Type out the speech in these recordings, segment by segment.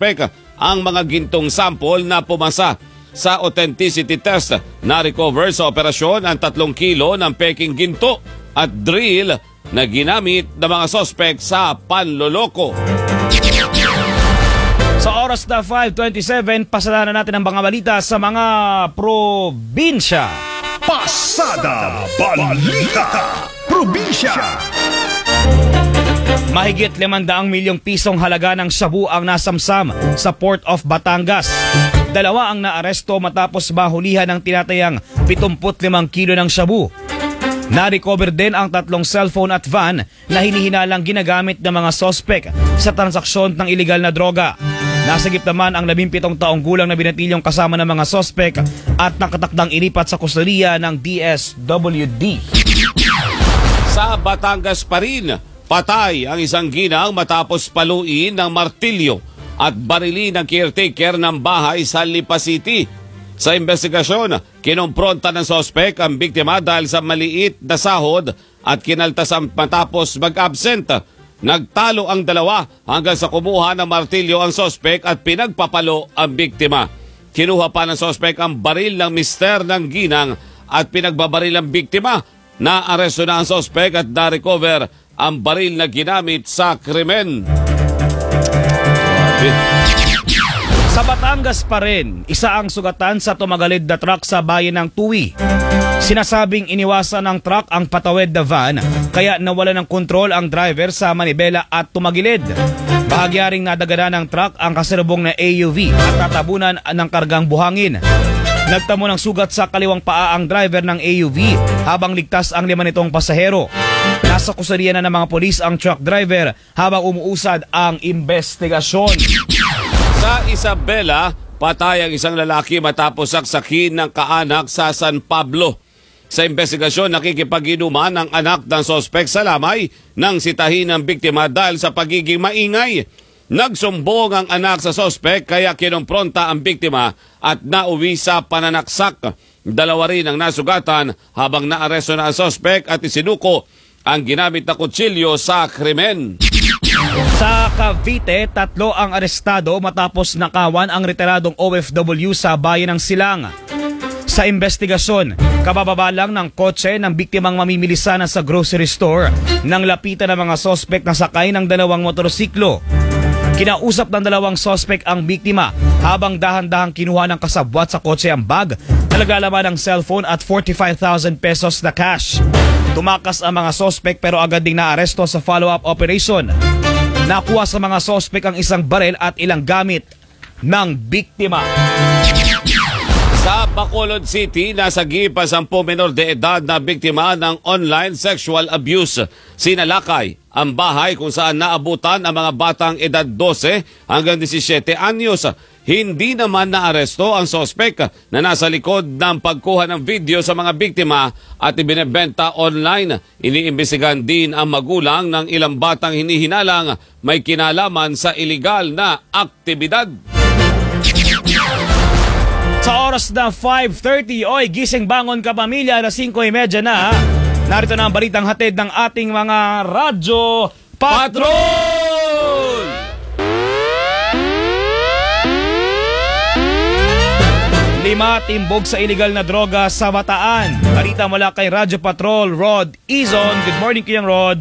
sospek ang mga gintong sample na pumasa sa authenticity test. Na-recover sa operasyon ang 3 kilo ng peking ginto at drill na ginamit ng mga sospek sa panloloko. Sa oras na 5:27, pasadahan natin ang mga balita sa mga probinsya. Pasada Balita Probinsya. Mahigit 500 milyong pisong halaga ng shabu ang nasamsam sa Port of Batangas. 2 ang naaresto matapos mahulihan ng tinatayang 75 kilo ng shabu. Na-recover din ang 3 cellphone at van na hinihinalang ginagamit ng mga sospek sa transaksyon ng iligal na droga. Nasagip naman ang 17 taong gulang na binatilyong kasama ng mga sospek at nakatakdang ilipat sa kustodiya ng DSWD. Sa Batangas pa rin, patay ang isang ginang matapos paluin ng martilyo at barilin ng caretaker ng bahay sa Lipa City. Sa investigasyon, kinompronta ng sospek ang biktima dahil sa maliit na sahod at kinaltasan matapos mag-absent. Nagtalo ang dalawa hanggang sa kumuha ng martilyo ang sospek at pinagpapalo ang biktima. Kinuha pa ng sospek ang baril ng mister ng ginang at pinagbabaril ang biktima. Naaresto na ang sospek at na-recover ang baril na ginamit sa krimen. Sa Batangas pa rin, isa ang sugatan sa tumagalid na truck sa bayan ng Tuwi. Sinasabing iniwasan ng truck ang patawid na van kaya nawala ng kontrol ang driver sa manibela at tumagilid. Bahagyaring nadaganan ng truck ang kasalubong na AUV at natabunan ng kargang buhangin. Nagtamo ng sugat sa kaliwang paa ang driver ng AUV habang ligtas ang 5 nitong pasahero. Nasa kusariya na ng mga polis ang truck driver habang umuusad ang investigasyon. Sa Isabela, patay ang isang lalaki matapos saksakin ng kaanak sa San Pablo. Sa investigasyon, nakikipag-inuman ang anak ng sospek sa lamay nang sitahin ng biktima dahil sa pagiging maingay. Nagsumbong ang anak sa sospek kaya kinompronta ang biktima at nauwi sa pananaksak. 2 rin ang nasugatan habang naaresto na ang sospek at isinuko ang ginamit na kutsilyo sa krimen. Sa Cavite, 3 ang arestado matapos nakawan ang retiradong OFW sa bayan ng Silang. Sa investigasyon, kabababa lang ng kotse ng biktimang mamimili sana sa grocery store nang lapitan ng mga sospek na sakay ng 2 motorsiklo. Kinausap ng 2 sospek ang biktima habang dahan-dahang kinuha ng kasabwat sa kotse ang bag na naglalaman ng cellphone at 45,000 pesos na cash. Tumakas ang mga sospek pero agad ding naaresto sa follow-up operation. Nakuha sa mga sospek ang isang baril at ilang gamit ng biktima. Sa Bacolod City, nasagip ang 10 menor de edad na biktima ng online sexual abuse. Sinalakay ang bahay kung saan naabutan ang mga batang edad 12 hanggang 17 anyos. Hindi naman naaresto ang sospek na nasa likod ng pagkuha ng video sa mga biktima at ibinebenta online. Iniimbestigahan din ang magulang ng ilang batang hinihinalang may kinalaman sa iligal na aktibidad. Sa oras na 5:30, oy, gising bangon ka pamilya, alas 5:30 na. Narito na ang balitang hatid ng ating mga Radyo Patrol! Lima timbog sa iligal na droga sa Bataan. Balita mula kay Radyo Patrol, Rod Izon. Good morning, Kiyang Rod.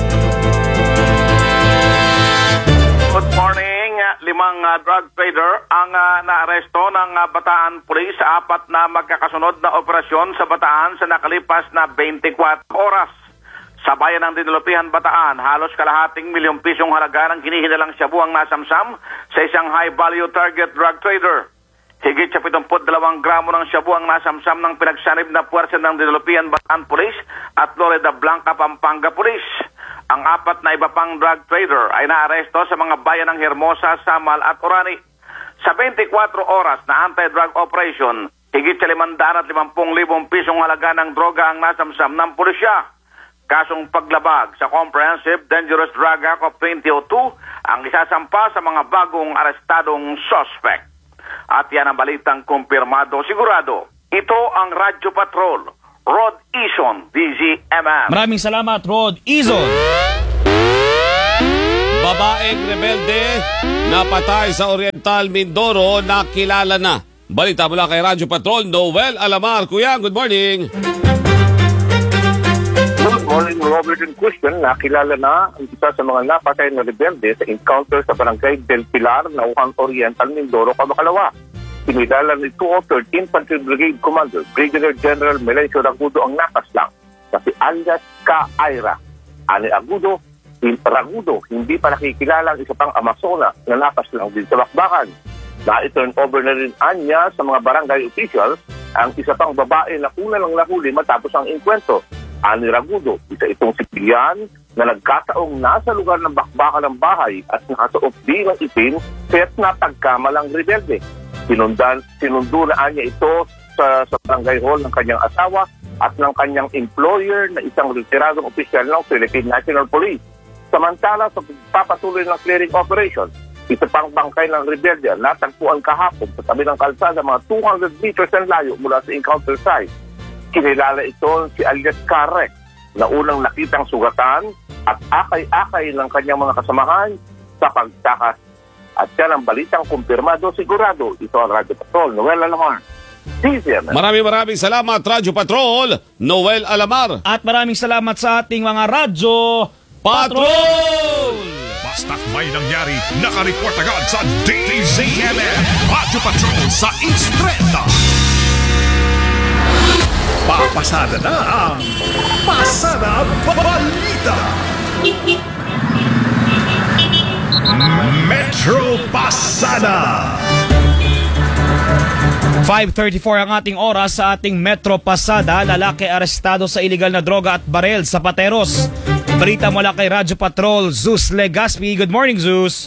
Good morning. 5 drug trader ang naaresto ng Bataan Police sa 4 na magkakasunod na operasyon sa Bataan sa nakalipas na 24 oras. Sa bayan ng Dinulupihan, Bataan, halos kalahating milyong pisong halaga ng hinihinalang shabu ang nasamsam sa isang high-value target drug trader. Higit sa 72 gramo ng shabu ang nasamsam ng pinagsanib na puwersa ng Dinulupihan, Bataan Police at Florida Blanca, Pampanga Police. Ang 4 na iba pang drug trader ay naaresto sa mga bayan ng Hermosa, Samal at Orani. Sa 24 oras na anti-drug operation, higit sa 550,000 pisong halaga ng droga ang nasamsam ng pulisya. Kasong paglabag sa Comprehensive Dangerous Drug Act of 2002 ang isasampa sa mga bagong arestadong suspect. At yan ang balitang kumpirmado sigurado. Ito ang Radyo Patrol. Rod Izon, DZMM. Maraming salamat, Rod Izon. Babaeng rebelde na patay sa Oriental Mindoro na kilala na. Balita mula kay Radyo Patrol, Noel Alamar. Kuya, good morning. Good morning, Robert and Christian. Nakilala na ang isa sa mga napatay na rebelde sa encounter sa barangay Del Pilar, Nauhan Oriental, Mindoro, Kabakalawa. Kinilala ni 203rd Infantry Brigade Commander Brigadier General Melencio Ragudo ang nakaslang na si alias Ka Aira. Ani Ragudo, hindi pa nakikilala ang isa pang Amazona na nakaslang din sa bakbakan. Na-turn over na rin anya sa mga barangay officials ang isa pang babae na una lang nahuli matapos ang inkwento. Ani Ragudo, isa itong sibilyan na nagkataong nasa lugar ng bakbakan ng bahay at nakasuot din ng itim kaya't napagkamalang rebelde. Sinundo na anya ito sa barangay hall ng kanyang asawa at ng kanyang employer na isang retiradong opisyal ng Philippine National Police. Samantala sa pagpapatuloy ng clearing operation, isa pang bangkay ng rebelde natagpuan kahapon sa tabi ng kalsada mga 200 meters ang layo mula sa encounter site. Kinilala ito si alias Karek na unang nakitang sugatan at akay-akay ng kanyang mga kasamahan sa pagtakas. At yan ang balitang kumpirmado sigurado. Ito ang Radyo Patrol, Noel Alamar. DZMM. Maraming salamat, Radyo Patrol, Noel Alamar. At maraming salamat sa ating mga Radyo Patrol! Basta't may nangyari, nakareport agad sa DZMM. Radyo Patrol sa Instreta. Papasada na ang Pasada Balita. Metro Pasada. 5:34 ang ating oras sa ating Metro Pasada. Lalaki arestado sa iligal na droga at barel sa Pateros. Balita mula kay Radyo Patrol, Zeus Legaspi. Good morning, Zeus.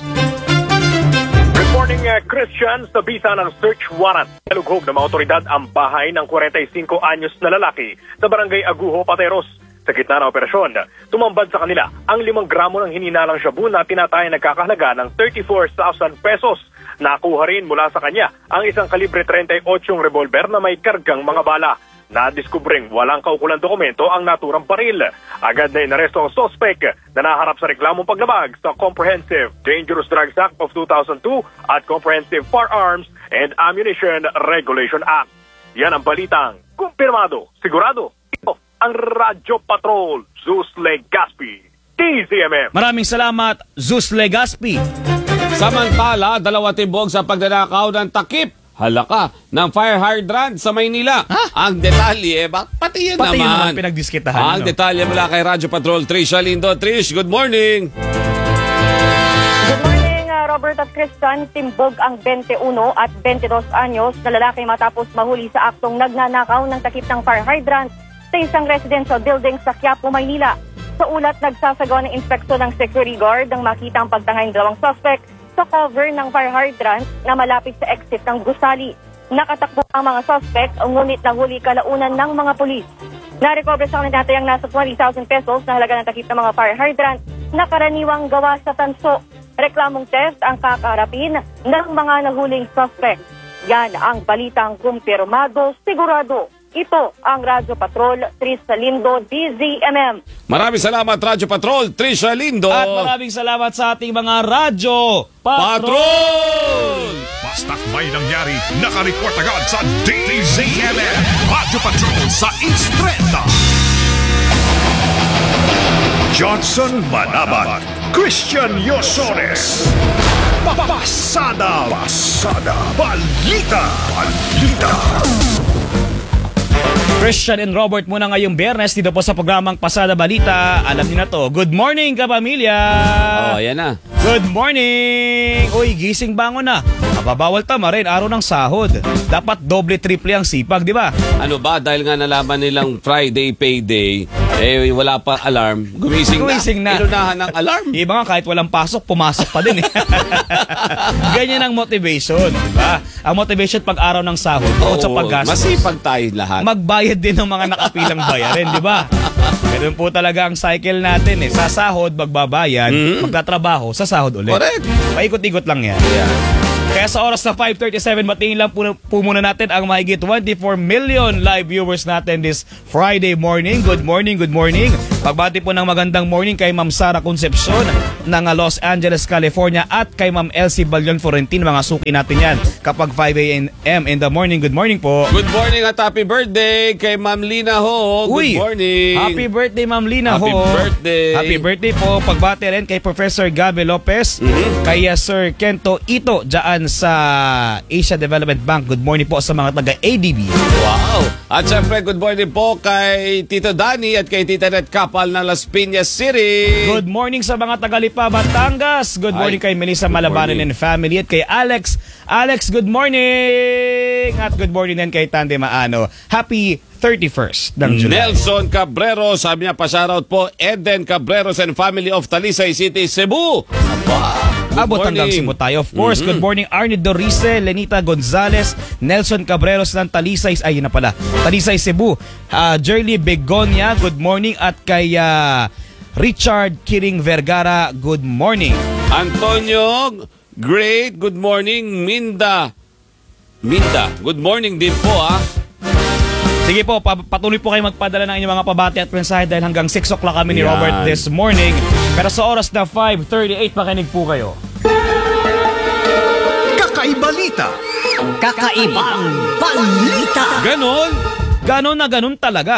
Good morning, Christian. Sa bisa ng search warrant, nalughob ng mga otoridad ang bahay ng 45 anyos na lalaki sa barangay Aguho, Pateros. Sa gitna ng operasyon, tumambad sa kanila ang 5 gramo ng hininalang shabu na tinatayang nagkakahalaga ng 34,000 pesos. Nakuha rin mula sa kanya ang isang kalibre 38 revolver na may kargang mga bala. Nadiskubreng walang kaukulang dokumento ang naturang baril. Agad na inaresto ang suspect na naharap sa reklamong paglabag sa Comprehensive Dangerous Drugs Act of 2002 at Comprehensive Firearms and Ammunition Regulation Act. Yan ang balitang kumpirmado, sigurado. Ito ang Radyo Patrol, Zeus Legaspi, DZMM. Maraming salamat, Zeus Legaspi. Samantala, 2 timbog sa pagdanakaw ng takip. Halaka ng fire hydrant sa Maynila. Ang detalye, pati yan Pati yun naman. naman pinagdiskitahan. Ang detalye mula kay Radyo Patrol, Tricia Lindo. Trish, good morning. Good morning, Robert at Christian. Timbog ang 21 at 22 anyos na lalaki matapos mahuli sa aktong nagnanakaw ng takip ng fire hydrant sa isang residential building sa Quiapo, Maynila. Sa ulat, nagsasagawa ng inspeksyon ng security guard nang makita ang pagtangay ng 2 suspect sa cover ng fire hydrant na malapit sa exit ng gusali. Nakatakbo ang mga suspect, ngunit nahuli kalaunan ng mga pulis. Narecover sa kanila natayang nasa 20,000 pesos na halaga ng takip ng mga fire hydrant na karaniwang gawa sa tanso. Reklamong theft ang kakarapin ng mga nahuling suspect. Yan ang balitang kumpirmado, sigurado. Ito ang Radyo Patrol, Tricia Lindo, DZMM. Maraming salamat, Radyo Patrol, Tricia Lindo. At maraming salamat sa ating mga Radyo Patrol! Basta't may nangyari, nakareport agad sa DZMM. Radyo Patrol sa Instreta. Johnson Manabat, Christian Yosores. Pasada Balita. Christian and Robert muna ngayong Biyernes dito po sa programang Pasada Balita. Alam niyo na to. Good morning, kapamilya! Oh, yan na. Good morning! Uy, gising bangon na. Mababawal tama rin, araw ng sahod. Dapat doble triple ang sipag, di ba? Ano ba, dahil nga nalaman nilang Friday payday, wala pa alarm, gumising na. Ilunahan ng alarm. Iba nga kahit walang pasok, pumasok pa din eh. Ganyan ang motivation, di ba? Ang motivation pag araw ng sahod, bukod sa paggastos. Masipag tayo lahat. Magbayad din ng mga nakapilang bayarin, di ba? Ganun po talaga ang cycle natin eh. Sa sahod, magbabayad, magtatrabaho, sa sahod ulit. Correct. Paikot-ikot lang yan. Yeah. Kaya sa oras na 5:37, matingin lang po muna natin ang mahigit 24 million live viewers natin this Friday morning. Good morning, good morning. Pagbati po ng magandang morning kay Ma'am Sara Concepcion ng Los Angeles, California at kay Ma'am Elsie Balion Florentin. Mga suki natin yan kapag 5 a.m. in the morning. Good morning po. Good morning at happy birthday kay Ma'am Lina Ho. Good morning. Happy birthday Ma'am Lina Happy Ho. birthday. Happy birthday po. Pagbati rin kay Professor Gabi Lopez, kay Sir Kento Ito dyan sa Asia Development Bank. Good morning po sa mga taga-ADB. Wow. At syempre, good morning po kay Tito Danny at kay Tita Net Kapal ng Las Piñas City. Good morning sa mga taga-Lipa, Batangas. Good morning kay Melissa Malabanan and family at kay Alex. Alex, good morning! At good morning din kay Tande Maano. Happy 31st ng July. Nelson Cabrero, sabi niya, pa-shoutout po, Eden Cabreros and family of Talisay City, Cebu. Abot hanggang Cebu tayo. Of course, good morning Arnie Dorice, Lenita Gonzalez, Nelson Cabreros ng Talisay, ay yun na pala, Talisay Cebu. Jerly Begonia, good morning. At kay Richard Kiring Vergara, good morning. Antonio, great, good morning. Minda, good morning din po Sige po, patuloy po kayo magpadala ng inyong mga pabati at mensahe dahil hanggang 6 o'clock kami ni Yan. Robert this morning. Pero sa oras na 5:38, makinig po kayo. Kakaibalita. Kakaibang balita. Ganon na ganon talaga.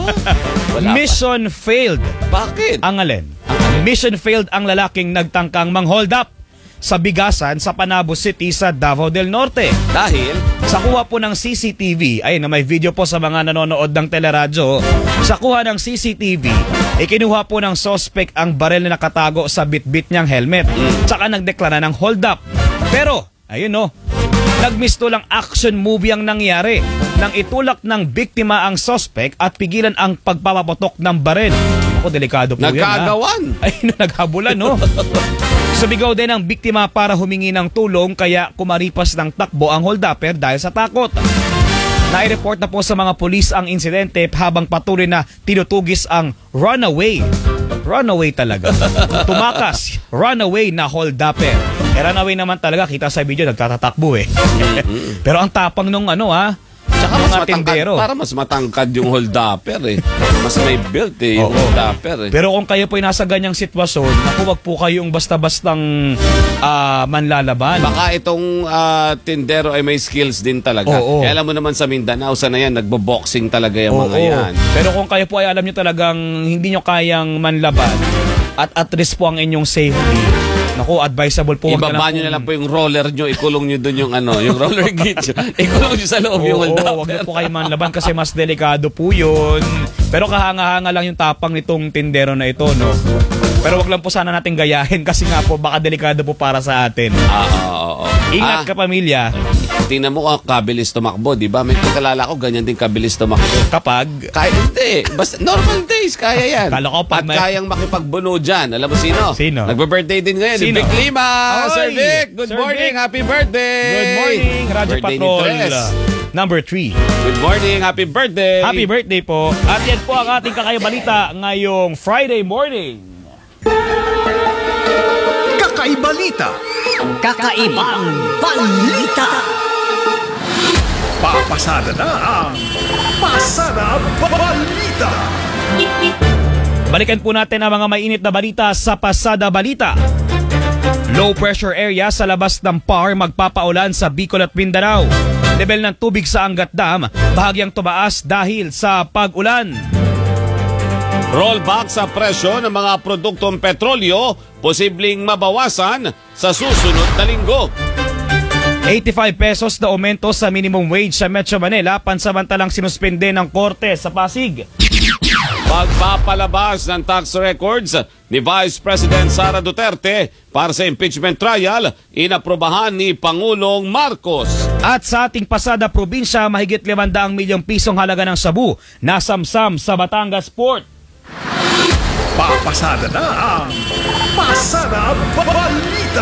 Wala Mission failed. Bakit? Ang alin? Mission failed ang lalaking nagtangkang mang-hold up sa bigasan sa Panabo City sa Davao del Norte. Dahil? Sa kuha po ng CCTV, ayun na may video po sa mga nanonood ng teleradyo, sa kuha ng CCTV, ikinuha po ng suspect ang baril na nakatago sa bitbit niyang helmet. Tsaka nagdeklara ng hold up. Pero, ayun nagmisto lang action movie ang nangyari nang itulak ng biktima ang suspect at pigilan ang pagpapaputok ng baril. Ako, delikado po Nagkagawan. yan. Ayun, naghabulan, Sumigaw din ang biktima para humingi ng tulong kaya kumaripas ng takbo ang holdupper dahil sa takot. Nai-report na po sa mga pulis ang insidente habang patuloy na tinutugis ang runaway. Runaway talaga. Tumakas. Runaway na holdupper. Runaway naman talaga. Kita sa video, nagtatatakbo Pero ang tapang nung Tsaka mas mga tindero. Para mas matangkad yung hold-upper Mas may built yung hold-upper Pero kung kayo po ay nasa ganyang sitwasyon, wag po kayong basta-bastang manlalaban. Baka itong tindero ay may skills din talaga. Oo. Alam mo naman sa Mindanao, sana yan, nagbo-boxing talaga yung mga yan. Pero kung kayo po ay alam nyo talagang hindi nyo kayang manlaban at risk po ang inyong safety, naku, advisable po. Ibaba nyo na lang po yung roller nyo, ikulong nyo dun yung yung roller gauge. Ikulong nyo sa loob yung hold-upper. Huwag nyo po kayo manlaban kasi mas delikado po yun. Pero kahanga-hanga lang yung tapang nitong tindero na ito, Pero wag lang po sana natin gayahin kasi nga po baka delikado po para sa atin. Ingat ka, pamilya. Tingnan mo kung kabilis tumakbo, di ba? May pagkalala ko, ganyan din kabilis tumakbo. Kapag? Hindi. Basta normal days, kaya yan. Kala ko At kayang makipagbuno dyan. Alam mo sino? Sino? Nagbe-birthday din ngayon. Sino? Vic Lima! Oy! Sir Vic! Good Sir morning! Vic! Happy birthday! Good morning, Radyo Birthday ni Patrol. Tres. Number 3. Good morning! Happy birthday! Happy birthday po. At yan po ang ating kakaibalita ngayong Friday morning. Kakaibalita. Kakaibang balita. Papasada na ang Pasada Balita. Balikan po natin ang mga mainit na balita sa Pasada Balita. Low pressure area sa labas ng PAR magpapaulan sa Bicol at Mindanao. Level ng tubig sa Angat Dam bahagyang tumaas dahil sa pag-ulan. Rollback sa presyo ng mga produktong petrolyo posibleng mabawasan sa susunod na linggo. 85 pesos na aumento sa minimum wage sa Metro Manila pansamantalang sinuspende ng korte sa Pasig. Pagpapalabas ng tax records ni Vice President Sara Duterte para sa impeachment trial, inaprobahan ni Pangulong Marcos. At sa ating pasada probinsya, mahigit 500 milyong pisong halaga ng sabu nasamsam sa Batangas Port. Papasada na ang Pasada Balita.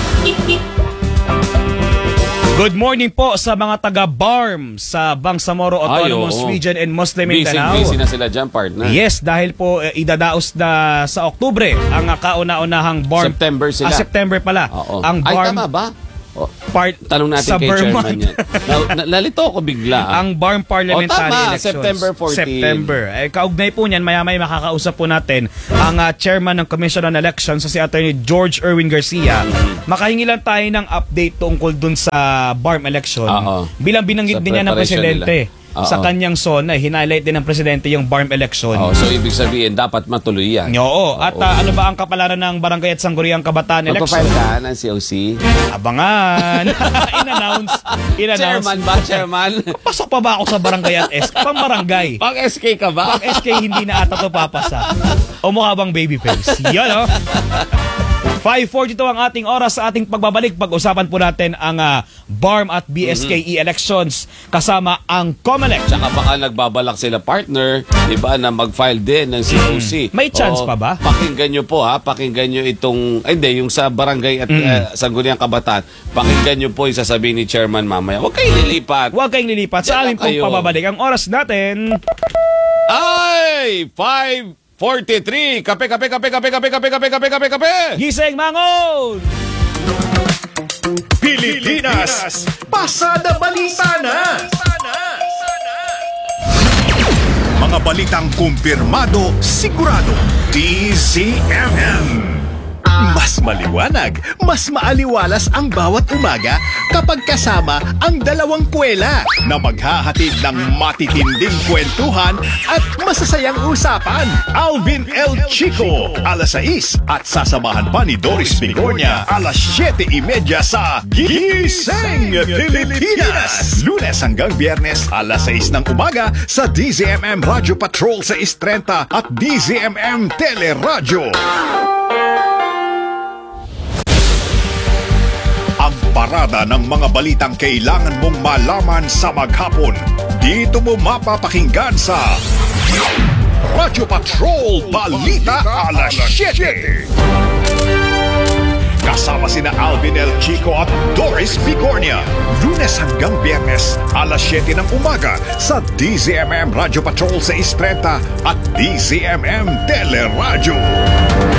Good morning po sa mga taga-BARM sa Bangsamoro Autonomous Region and Muslim Mindanao. Busy na sila dyan, partner. Yes, dahil po idadaos na sa Oktubre ang kauna-unahang BARM. September sila. September pala. Oo. Ang Ay, BARM. tama ba? Tanong natin sa kay Vermont. chairman yan. Nalito ako bigla. Ang Barm Parliamentary tama, Elections. September 14. September. Kaugnay po niyan, maya-maya makakausap po natin ang chairman ng Commission on Elections, si Attorney George Erwin Garcia. Makahingi lang tayo ng update tungkol dun sa Barm election. Bilang binanggit Sa din niya ng preparation presidente. nila. Sa kanyang zona, hinighlight din ng presidente yung Barm election. So ibig sabihin, dapat matuloy yan. Oo. At ano ba ang kapalaran ng Barangay at Sangguniang Kabataan election? Magpa-file ka ng COC? Abangan. In-announce. Chairman ba? Chairman? Pasok pa ba ako sa barangay at SK? Pang barangay. Pag SK ka ba? Pag SK hindi na ata to papasa. O mukha bang baby face? Yan o. 5:42 ang ating oras sa ating pagbabalik. Pag-usapan po natin ang BARM at BSKE elections kasama ang COMELEC. Tsaka baka nagbabalak sila partner, diba, na mag-file din ng COC. May chance pa ba? Pakinggan nyo po pakinggan nyo itong, hindi, yung sa barangay at Sangguniang Kabataan, pakinggan nyo po yung sasabihin ni Chairman mamaya. Huwag kayong lilipat. Huwag kayong lilipat. Sa amin pong pababalik. Ang oras natin ay 5:43. Kape. Gising Mangon! Pilipinas, pasada balita na! Mga balitang kumpirmado, sigurado, DZMM. Mas maliwanag, mas maaliwalas ang bawat umaga kapag kasama ang dalawang kwela na maghahatid ng matitinding kwentuhan at masasayang usapan. Alvin L. Chico, alas 6 at sasamahan pa ni Doris Bigornia, alas 7:30 sa Gising Pilipinas. Lunes hanggang Biyernes, alas 6 ng umaga sa DZMM Radio Patrol sa 6:30 at DZMM Teleradyo. Ang parada ng mga balitang kailangan mong malaman sa maghapon. Dito mo mapapakinggan sa Radio Patrol Balita alas 7. Kasama sina Alvin L. Chico at Doris Bigornia. Lunes hanggang Biyernes, alas 7 ng umaga sa DZMM Radio Patrol sa 6:30 at DZMM Teleradyo.